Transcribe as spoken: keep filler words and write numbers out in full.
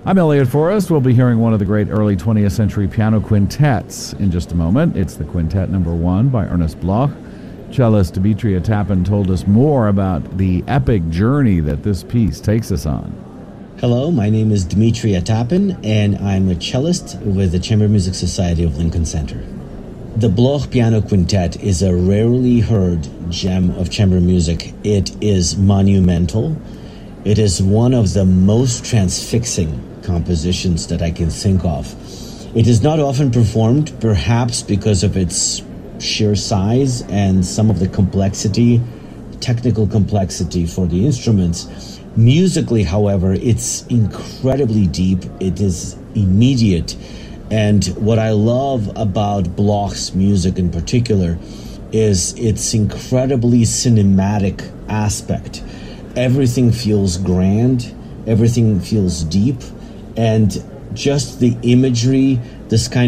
I'm Elliot Forrest. We'll be hearing one of the great early twentieth century piano quintets in just a moment. It's the Quintet Number One by Ernest Bloch. Cellist Dmitri Otapin told us more about the epic journey that this piece takes us on. Hello, my name is Dmitri Otapin, and I'm a cellist with the Chamber Music Society of Lincoln Center. The Bloch Piano Quintet is a rarely heard gem of chamber music. It is monumental. It is one of the most transfixing compositions that I can think of. It is not often performed, perhaps because of its sheer size and some of the complexity, technical complexity for the instruments. Musically, however, it's incredibly deep. It is immediate. And what I love about Bloch's music in particular is its incredibly cinematic aspect. Everything feels grand, everything feels deep, and just the imagery, this kind